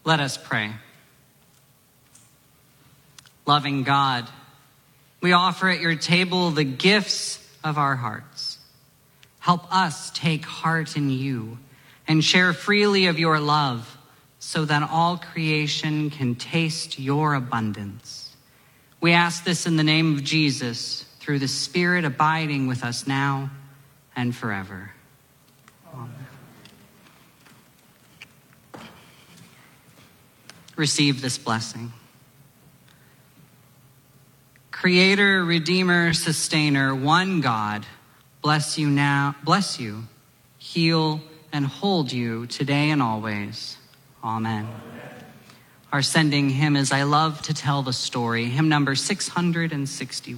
Let us pray. Loving God, we offer at your table the gifts of our hearts. Help us take heart in you and share freely of your love so that all creation can taste your abundance. We ask this in the name of Jesus, through the Spirit abiding with us now and forever. Amen. Receive this blessing. Creator, Redeemer, Sustainer, one God, bless you, heal, and hold you today and always. Amen. Our sending hymn is I Love to Tell the Story, hymn number 661.